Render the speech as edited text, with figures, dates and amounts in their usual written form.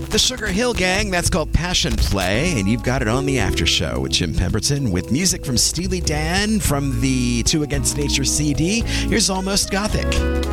The Sugar Hill Gang, that's called Passion Play, and you've got it on the After Show with Jim Pemberton with music from Steely Dan from the Two Against Nature CD. Here's Almost Gothic.